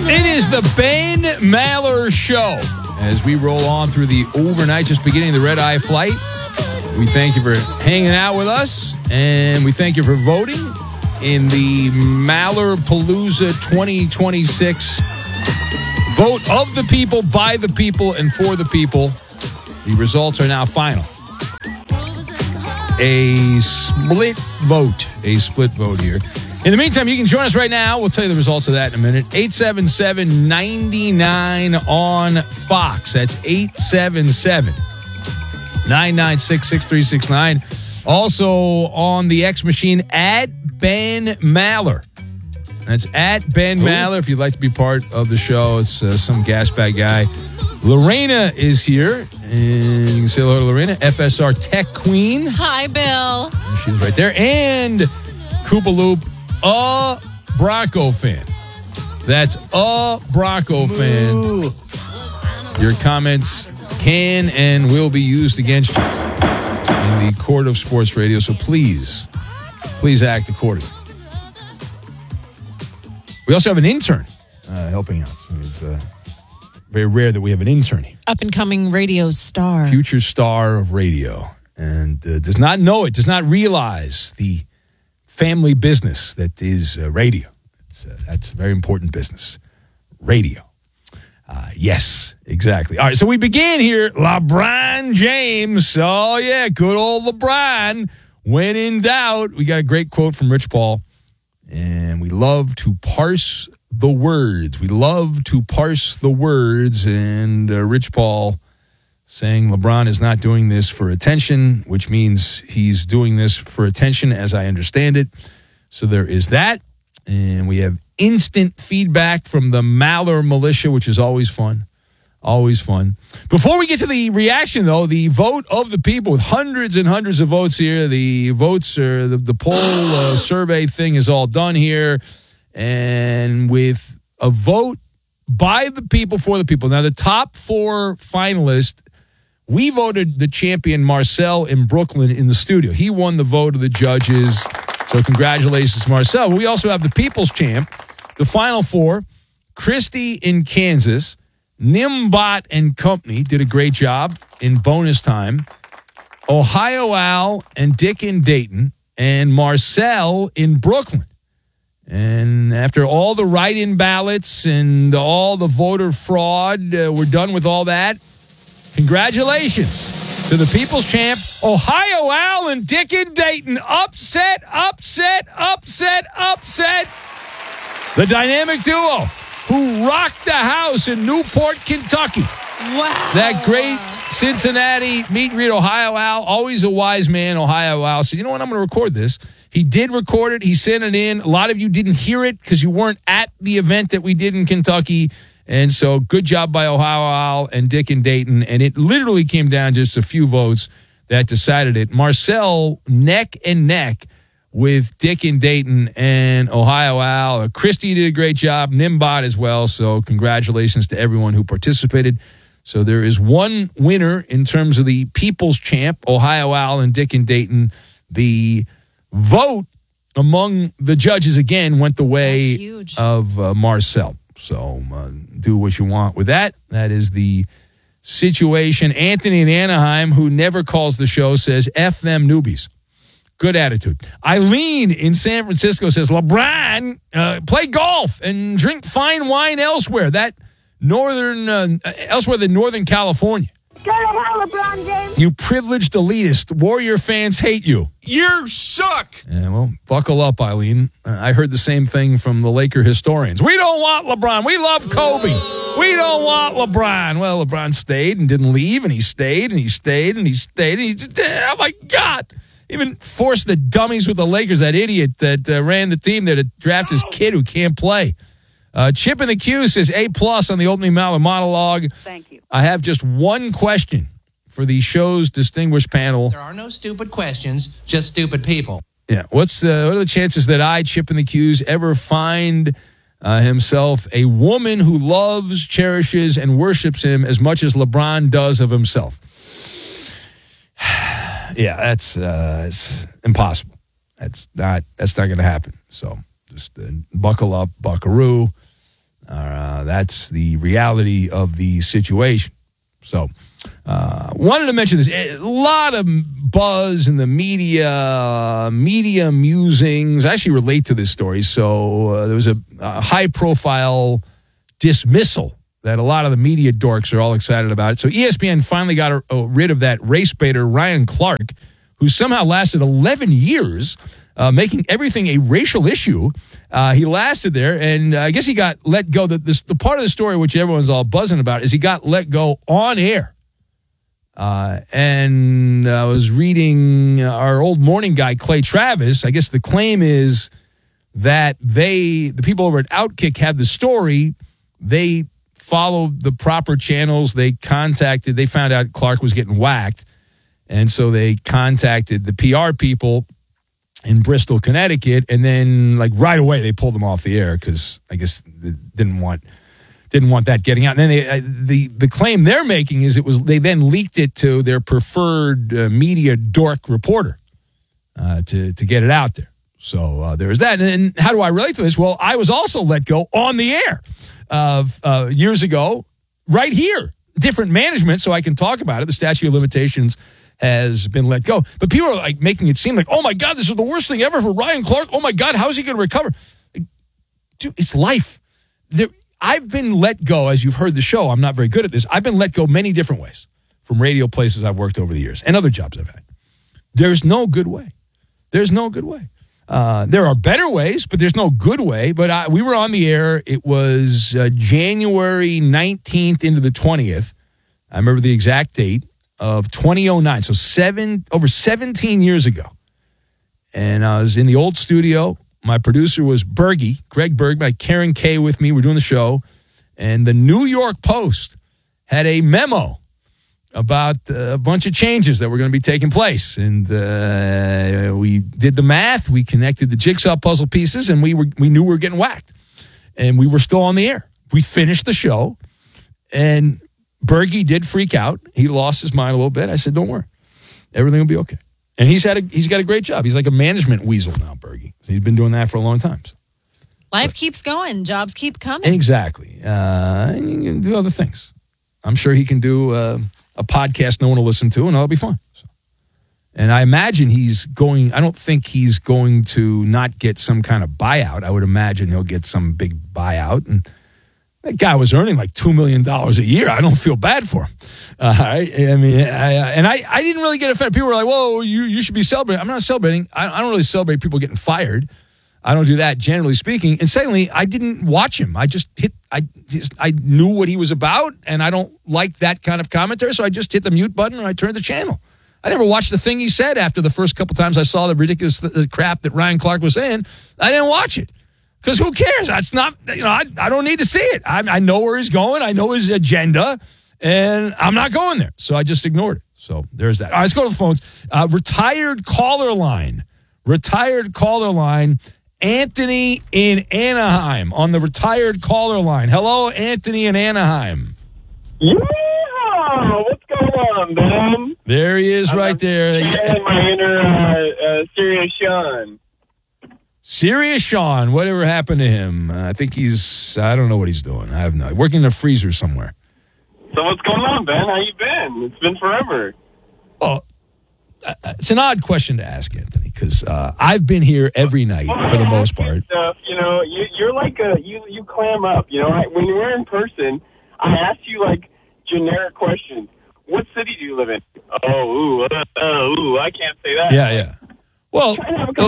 It is the Ben Maller Show. As we roll on through the overnight, just beginning the red eye flight, we thank you for hanging out with us, and we thank you for voting in the Maller Palooza 2026. Vote of the people, by the people, and for the people. The results are now final. A split vote here. In the meantime, you can join us right now. We'll tell you the results of that in a minute. 877-99 on Fox. That's 877-996-6369. Also on the X machine, at Ben Maller. That's at Ben Maller. If you'd like to be part of the show, it's some gas bag guy. Lorena is here. And you can say hello to Lorena, FSR Tech Queen. Hi, Bill. She's right there. And Koopa Loop, a Bronco fan. That's a Bronco fan. Your comments can and will be used against you in the court of sports radio. So please act accordingly. We also have an intern helping out. So it's very rare that we have an intern here. Up-and-coming radio star. Future star of radio. And does not know it, does not realize the family business that is radio. That's a very important business. Radio. Yes, exactly. All right, so we began here. LeBron James. Oh, yeah, good old LeBron. When in doubt, we got a great quote from Rich Paul. And we love to parse the words. And Rich Paul saying LeBron is not doing this for attention, which means he's doing this for attention as I understand it. So there is that. And we have instant feedback from the Maller Militia, which is always fun. Always fun. Before we get to the reaction, though, the vote of the people with hundreds and hundreds of votes here. The votes are the poll survey thing is all done here. And with a vote by the people for the people. Now, the top four finalists, we voted the champion Marcel in Brooklyn in the studio. He won the vote of the judges. So congratulations, Marcel. We also have the people's champ, the final four, Christy in Kansas, Nimbot and Company did a great job in bonus time, Ohio Al and Dick in Dayton, and Marcel in Brooklyn. And after all the write-in ballots and all the voter fraud, we're done with all that. Congratulations to the people's champ, Ohio Al and Dick in Dayton. Upset. The dynamic duo who rocked the house in Newport, Kentucky. Wow. That great Cincinnati meet and greet. Ohio Al, always a wise man. Ohio Al said, you know what, I'm going to record this. He did record it. He sent it in. A lot of you didn't hear it because you weren't at the event that we did in Kentucky. And so good job by Ohio Al and Dick in Dayton. And it literally came down to just a few votes that decided it. Marcel neck and neck with Dick in Dayton and Ohio Al. Christy did a great job. Nimbot as well. So congratulations to everyone who participated. So there is one winner in terms of the people's champ, Ohio Al and Dick in Dayton. The vote among the judges, again, went the way of Marcel. So do what you want with that. That is the situation. Anthony in Anaheim, who never calls the show, says, F them newbies. Good attitude. Eileen in San Francisco says, LeBron, play golf and drink fine wine elsewhere. Elsewhere than Northern California. Go to hell, LeBron James. You privileged elitist. Warrior fans hate you. You suck. Yeah, well, buckle up, Eileen. I heard the same thing from the Laker historians. We don't want LeBron. We love Kobe. We don't want LeBron. Well, LeBron stayed and didn't leave, and he stayed, and he stayed, and he stayed, and he just, oh, my God. Even forced the dummies with the Lakers, that idiot that ran the team there to draft his kid who can't play. Chip in the Q says A+ on the opening Maller monologue. Thank you. I have just one question for the show's distinguished panel. There are no stupid questions, just stupid people. Yeah. What are the chances that I, Chip in the Q's, ever find himself a woman who loves, cherishes, and worships him as much as LeBron does of himself? Yeah, that's it's impossible. That's not going to happen. So just buckle up, buckaroo. That's the reality of the situation. So, wanted to mention this. A lot of buzz in the media musings. I actually relate to this story. So, there was a high-profile dismissal that a lot of the media dorks are all excited about it. So, ESPN finally got rid of that race baiter, Ryan Clark, who somehow lasted 11 years, making everything a racial issue. He lasted there, and I guess he got let go. The part of the story which everyone's all buzzing about is he got let go on air. And I was reading our old morning guy, Clay Travis. I guess the claim is that the people over at Outkick had the story. They followed the proper channels. They found out Clark was getting whacked. And so they contacted the PR people in Bristol, Connecticut, and then like right away they pulled them off the air because I guess they didn't want that getting out. And then the claim they're making is they then leaked it to their preferred media dork reporter to get it out there. So there's that. And how do I relate to this? Well, I was also let go on the air years ago, right here. Different management, so I can talk about it. The statute of limitations has been let go. But people are like making it seem like, oh my God, this is the worst thing ever for Ryan Clark. Oh my God, how's he going to recover? Like, dude, it's life. I've been let go, as you've heard the show. I'm not very good at this. I've been let go many different ways from radio places I've worked over the years and other jobs I've had. There's no good way. There's no good way. There are better ways, but there's no good way. But we were on the air. It was January 19th into the 20th. I remember the exact date of 2009. So over 17 years ago. And I was in the old studio. My producer was Bergie, Greg Berg. I had Karen Kay with me. We're doing the show. And the New York Post had a memo about a bunch of changes that were going to be taking place. And we did the math. We connected the jigsaw puzzle pieces, and we knew we were getting whacked. And we were still on the air. We finished the show, and Bergie did freak out. He lost his mind a little bit. I said, don't worry. Everything will be okay. And he's got a great job. He's like a management weasel now, Bergie. So he's been doing that for a long time. So. Life keeps going. Jobs keep coming. Exactly. And you can do other things. I'm sure he can do a podcast no one will listen to, and that'll be fun. So. And I imagine I don't think he's going to not get some kind of buyout. I would imagine he'll get some big buyout. And that guy was earning like $2 million a year. I don't feel bad for him. I didn't really get offended. People were like, whoa, you should be celebrating. I'm not celebrating. I don't really celebrate people getting fired. I don't do that, generally speaking. And secondly, I didn't watch him. I knew what he was about, and I don't like that kind of commentary, so I just hit the mute button and I turned the channel. I never watched the thing he said after the first couple times I saw the ridiculous crap that Ryan Clark was saying. I didn't watch it. Because who cares? That's not, I don't need to see it. I know where he's going. I know his agenda, and I'm not going there. So I just ignored it. So there's that. All right, let's go to the phones. Retired caller line. Anthony in Anaheim on the retired caller line. Hello, Anthony in Anaheim. Yeah, what's going on, man? There he is right there. And my inner Serious Sean. Serious Sean, whatever happened to him? I think I don't know what he's doing. I have no, working in a freezer somewhere. So what's going on, Ben? How you been? It's been forever. Oh, it's an odd question to ask, Anthony, because I've been here every night for the most part. Stuff, you're like you clam up. When we're in person, I ask you like generic questions. What city do you live in? I can't say that. Yeah. Well,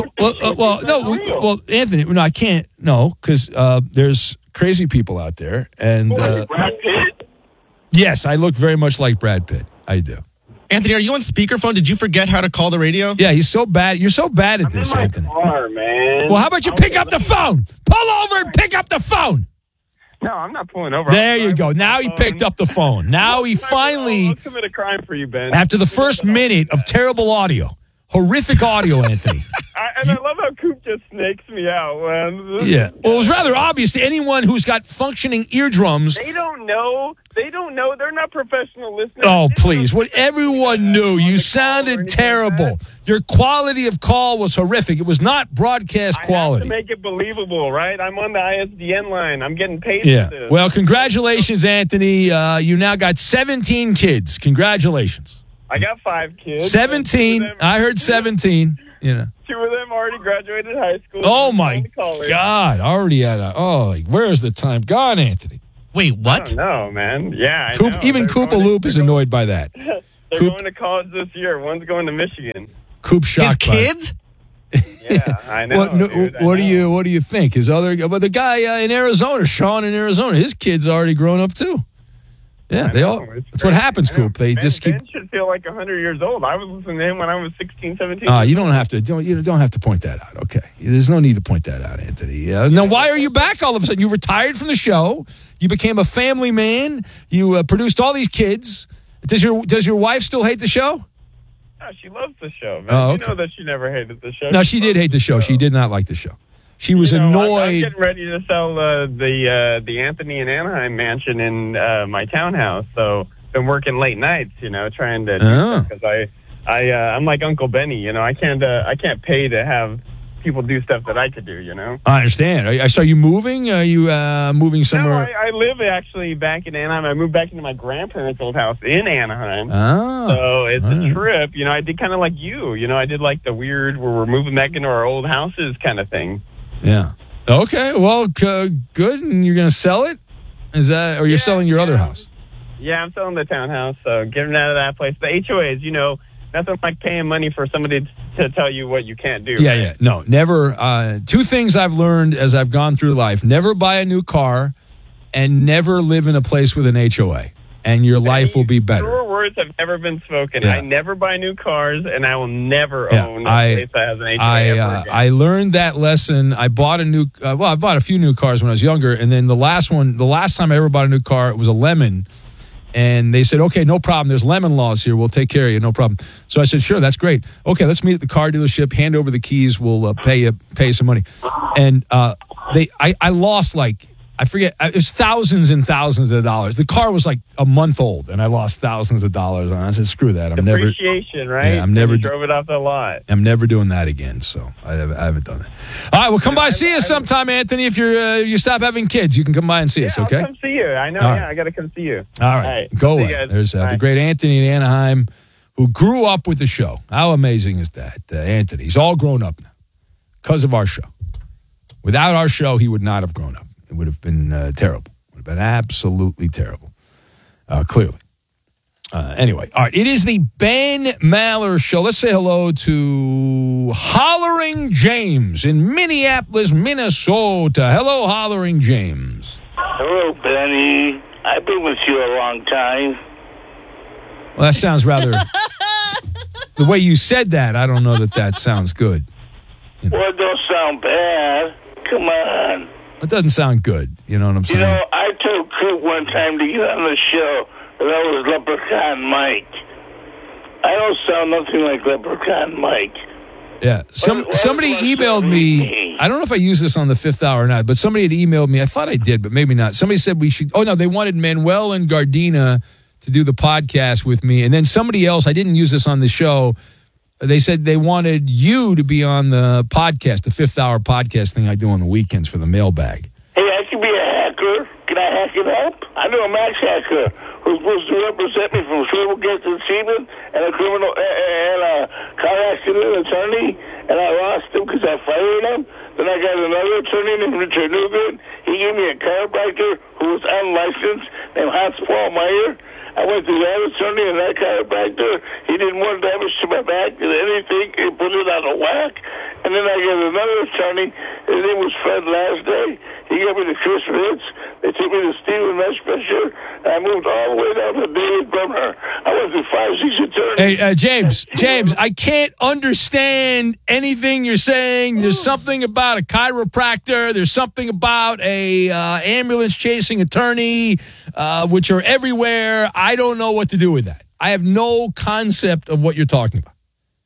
Anthony, no, I can't. No, because there's crazy people out there, and Brad Pitt. Yes, I look very much like Brad Pitt. I do. Anthony, are you on speakerphone? Did you forget how to call the radio? Yeah, he's so bad. You're so bad at this, in my Anthony. Car, man. Well, how about you pick up the phone? Pull over and pick up the phone. No, I'm not pulling over. There you go. Now he picked up the phone. Now he finally. I'll commit a crime for you, Ben. After the first minute of terrible audio, horrific audio, Anthony. I love how Coop just snakes me out, man. Yeah. Well, it was rather obvious to anyone who's got functioning eardrums. They don't know. They're not professional listeners. Oh, please. What everyone knew. You sounded terrible. Your quality of call was horrific. It was not broadcast I quality. have to make it believable, right? I'm on the ISDN line. I'm getting paid Yeah. for this. Well, congratulations, Anthony. You now got 17 kids. Congratulations. I got 5 kids. 17. I heard 17. You know. 2 of them already graduated high school. Oh One my going to college. God! Already at a. Oh, like, where's the time gone, Anthony? Wait, I what? don't know, man. Yeah, I Coop, know. even They're Koopa going to- Loop is annoyed by that. They're Coop- going to college this year. One's going to Michigan. Coop His shocked by it. kids? Yeah, I know. What, dude, I what do know. you think? His other, but the guy in Arizona, Sean in Arizona, his kid's already grown up too. Yeah, I they know, all. it's That's what crazy. happens, I know. Coop. They Ben, just keep. Ben should feel like 100 years old. I was listening to him when I was 16, 17. You don't have to. You don't have to point that out. Okay, there's no need to point that out, Anthony. Now, why are you back all of a sudden? You retired from the show. You became a family man. You produced all these kids. Does your wife still hate the show? Oh, she loves the show, man. Oh, okay. You know that she never hated the show. No, she did hate the show. She did not like the show. She was I'm annoyed. getting ready to sell the Anthony and Anaheim mansion in my townhouse. So been working late nights, trying to Oh. because I'm like Uncle Benny, I can't pay to have people do stuff that I could do, I understand. I saw you moving. Are you moving No, somewhere? I live actually back in Anaheim. I moved back into my grandparents' old house in Anaheim. Oh, So it's all a right. trip. I did kind of like you. I did like the weird where we're moving back into our old houses kind of thing. Yeah. Okay. Well, good. And you're going to sell it? Is that, or you're selling your other house? Yeah, I'm selling the townhouse, so getting out of that place. The HOAs, nothing like paying money for somebody to tell you what you can't do. Yeah, yeah. No, never. 2 things I've learned as I've gone through life: never buy a new car, and never live in a place with an HOA, and your life will be better. Truer words have never been spoken. Yeah. I never buy new cars, and I will never Yeah, own a place that has an HOA ever again. I learned that lesson. I bought I bought a few new cars when I was younger, and then the last time I ever bought a new car, it was a Lemon. And they said, okay, no problem. There's lemon laws here. We'll take care of you. No problem. So I said, sure, that's great. Okay, let's meet at the car dealership. Hand over the keys. We'll pay you some money. And I lost I forget, it was thousands and thousands of dollars. The car was like a month old, and I lost thousands of dollars on it. I said, screw that. Depreciation, right? Yeah, I'm never- You drove it off the lot. I'm never doing that again. So I haven't done that. All right, well, come by, see us sometime, Anthony. If you stop having kids, you can come by and see us. I'll Okay. come see you. I know. All Yeah, right. I got to come see you. All right, go See you away. guys. There's the Bye. great Anthony in Anaheim, who grew up with the show. How amazing is that, Anthony? He's all grown up now because of our show. Without our show, he would not have grown up. It would have been terrible. It would have been absolutely terrible, clearly. Anyway, all right, it is the Ben Maller Show. Let's say hello to Hollering James in Minneapolis, Minnesota. Hello, Hollering James. Hello, Benny. I've been with you a long time. Well, that sounds rather... the way you said that, I don't know that sounds good. Well, it don't sound bad. Come on. It doesn't sound good. You know what I'm saying? I told Coop one time to get on the show that I was Leprechaun Mike. I don't sound nothing like Leprechaun Mike. Yeah. Somebody why emailed should me. I don't know if I used this on the Fifth Hour or not, but somebody had emailed me. I thought I did, but maybe not. Somebody said we should. Oh, no, they wanted Manuel and Gardena to do the podcast with me. And then somebody else, I didn't use this on the show. They said they wanted you to be on the podcast, the Fifth Hour podcast thing I do on the weekends for the mailbag. Hey, I can be a hacker. Can I hack it up? I know a Max hacker who's supposed to represent me from civil against Seaman and a criminal and a car accident attorney, and I lost him because I fired him. Then I got another attorney named Richard Newgren. He gave me a chiropractor who was unlicensed named Hans Paul Meyer. I went to that attorney and that chiropractor. He did more damage to my back than anything. He put it out of whack. And then I got another attorney. His name was Fred Last Day. He gave me to Chris Ritz. They took me to Stephen Meshfisher. And I moved all the way down to David Brumner. I went through 5-6 attorneys. Hey, James, I can't understand anything you're saying. There's something about a chiropractor. There's something about a ambulance chasing attorney, which are everywhere. I don't know what to do with that. I have no concept of what you're talking about.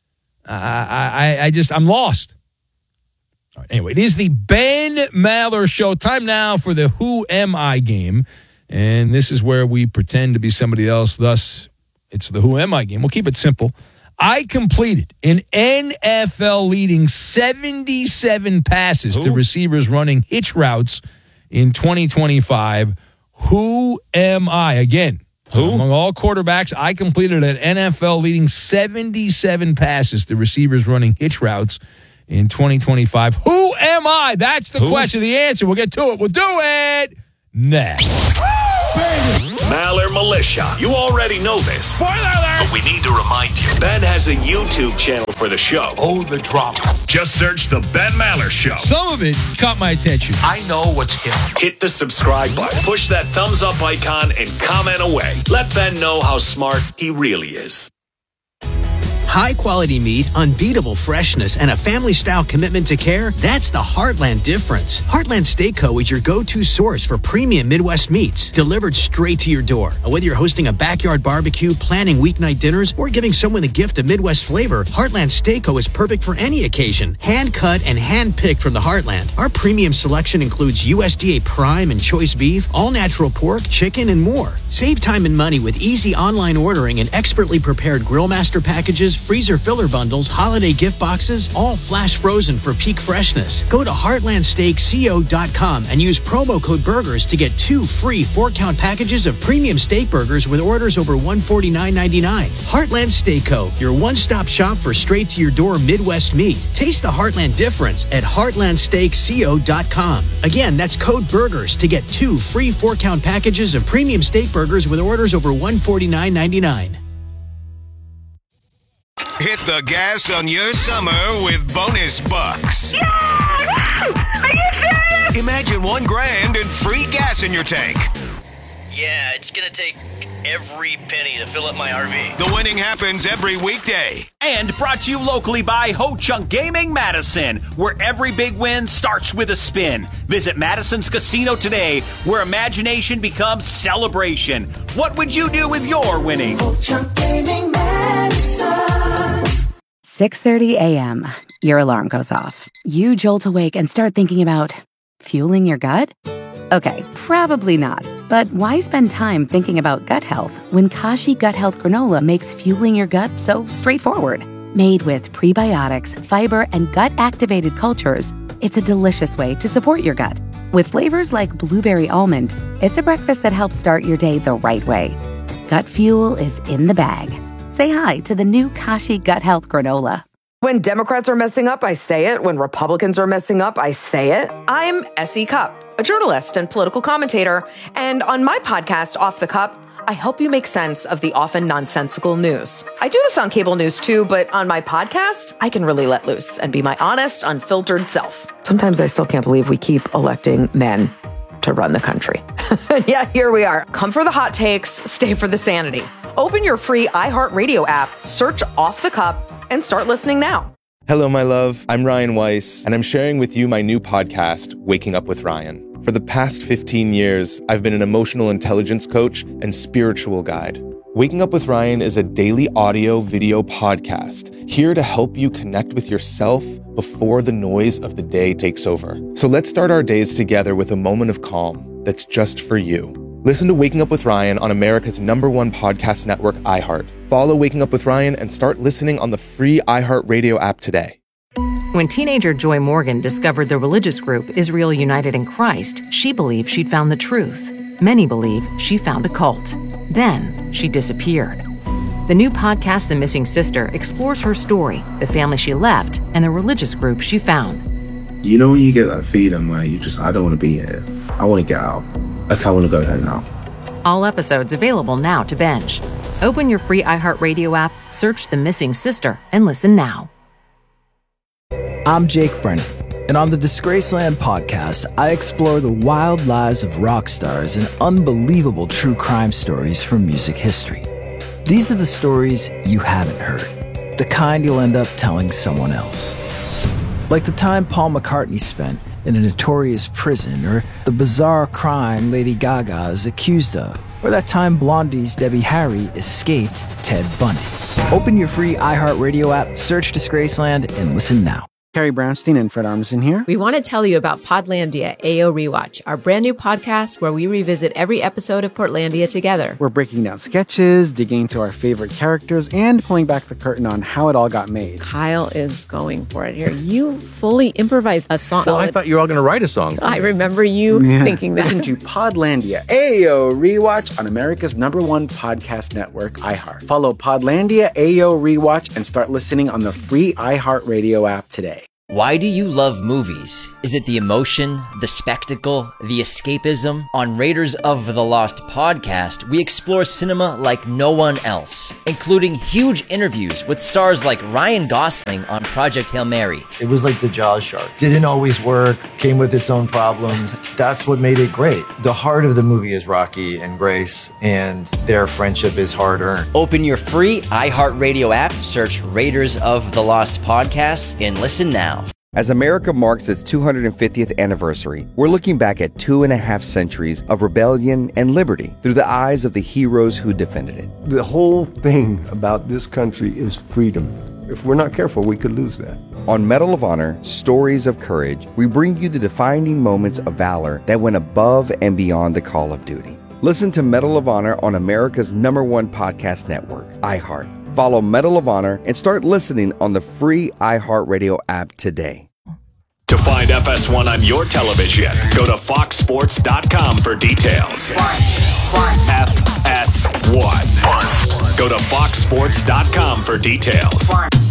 I'm lost. All right, anyway, it is the Ben Maller Show. Time now for the Who Am I game. And this is where we pretend to be somebody else. Thus, it's the Who Am I game. We'll keep it simple. I completed an NFL-leading 77 passes to receivers running hitch routes in 2025. Who am I? Again, among all quarterbacks, I completed an NFL-leading 77 passes to receivers running hitch routes in 2025. Who am I? That's the question. The answer. We'll get to it. We'll do it next. Maller Militia. You already know this. Spoiler alert! But we need to remind you. Ben has a YouTube channel for the show. Oh, the drama. Just search The Ben Maller Show. Some of it caught my attention. I know what's hip. Hit the subscribe button. Push that thumbs up icon and comment away. Let Ben know how smart he really is. High-quality meat, unbeatable freshness, and a family-style commitment to care, that's the Heartland difference. Heartland Steak Co. is your go-to source for premium Midwest meats, delivered straight to your door. Whether you're hosting a backyard barbecue, planning weeknight dinners, or giving someone a gift of Midwest flavor, Heartland Steak Co. is perfect for any occasion. Hand-cut and hand-picked from the Heartland. Our premium selection includes USDA prime and choice beef, all-natural pork, chicken, and more. Save time and money with easy online ordering and expertly prepared Grill Master packages, freezer filler bundles, holiday gift boxes, all flash frozen for peak freshness. Go to heartlandsteakco.com and use promo code BURGERS to get 2 free 4-count packages of premium steak burgers with orders over $149.99. Heartland Steak Co., your one-stop shop for straight-to-your-door Midwest meat. Taste the Heartland difference at heartlandsteakco.com. Again, that's code BURGERS to get 2 free 4-count packages of premium steak burgers with orders over $149.99. Hit the gas on your summer with bonus bucks. Yeah! Are you serious? Imagine $1,000 and free gas in your tank. Yeah, it's gonna take every penny to fill up my RV. The winning happens every weekday. And brought to you locally by Ho Chunk Gaming Madison, where every big win starts with a spin. Visit Madison's Casino today, where imagination becomes celebration. What would you do with your winnings? Ho Chunk Gaming Madison. 6:30 a.m. Your alarm goes off. You jolt awake and start thinking about fueling your gut? Okay, probably not. But why spend time thinking about gut health when Kashi Gut Health Granola makes fueling your gut so straightforward? Made with prebiotics, fiber, and gut-activated cultures, it's a delicious way to support your gut. With flavors like blueberry almond, it's a breakfast that helps start your day the right way. Gut fuel is in the bag. Say hi to the new Kashi Gut Health Granola. When Democrats are messing up, I say it. When Republicans are messing up, I say it. I'm S.E. Cupp, a journalist and political commentator. And on my podcast, Off the Cup, I help you make sense of the often nonsensical news. I do this on cable news too, but on my podcast, I can really let loose and be my honest, unfiltered self. Sometimes I still can't believe we keep electing men to run the country. Yeah, here we are. Come for the hot takes, stay for the sanity. Open your free iHeartRadio app, search Off the Cup, and start listening now. Hello, my love. I'm Ryan Weiss, and I'm sharing with you my new podcast, Waking Up with Ryan. For the past 15 years, I've been an emotional intelligence coach and spiritual guide. Waking Up with Ryan is a daily audio-video podcast here to help you connect with yourself before the noise of the day takes over. So let's start our days together with a moment of calm that's just for you. Listen to Waking Up with Ryan on America's #1 podcast network, iHeart. Follow Waking Up with Ryan and start listening on the free iHeartRadio app today. When teenager Joy Morgan discovered the religious group Israel United in Christ, she believed she'd found the truth. Many believe she found a cult. Then she disappeared. The new podcast, The Missing Sister, explores her story, the family she left, and the religious group she found. You know when you get that feeling where you just, I don't want to be here. I want to get out. Okay, I want to go home now. All episodes available now to binge. Open your free iHeartRadio app, search The Missing Sister, and listen now. I'm Jake Brennan, and on the Disgraceland podcast, I explore the wild lives of rock stars and unbelievable true crime stories from music history. These are the stories you haven't heard, the kind you'll end up telling someone else. Like the time Paul McCartney spent in a notorious prison, or the bizarre crime Lady Gaga is accused of, or that time Blondie's Debbie Harry escaped Ted Bundy. Open your free iHeartRadio app, search Disgraceland, and listen now. Carrie Brownstein and Fred Armisen here. We want to tell you about Podlandia AO Rewatch, our brand new podcast where we revisit every episode of Portlandia together. We're breaking down sketches, digging into our favorite characters, and pulling back the curtain on how it all got made. Kyle is going for it here. You fully improvised a song. Well, I thought you were all going to write a song. I remember you thinking that. Listen to Podlandia AO Rewatch on America's #1 podcast network, iHeart. Follow Podlandia AO Rewatch and start listening on the free iHeartRadio app today. Why do you love movies? Is it the emotion, the spectacle, the escapism? On Raiders of the Lost podcast, we explore cinema like no one else, including huge interviews with stars like Ryan Gosling on Project Hail Mary. It was like the Jaws shark. Didn't always work, came with its own problems. That's what made it great. The heart of the movie is Rocky and Grace, and their friendship is hard-earned. Open your free iHeartRadio app, search Raiders of the Lost podcast, and listen now. As America marks its 250th anniversary, we're looking back at 2.5 centuries of rebellion and liberty through the eyes of the heroes who defended it. The whole thing about this country is freedom. If we're not careful, we could lose that. On Medal of Honor, Stories of Courage, we bring you the defining moments of valor that went above and beyond the call of duty. Listen to Medal of Honor on America's #1 podcast network, iHeart. Follow Medal of Honor and start listening on the free iHeartRadio app today. To find FS1 on your television, go to foxsports.com for details. FS1. Go to foxsports.com for details.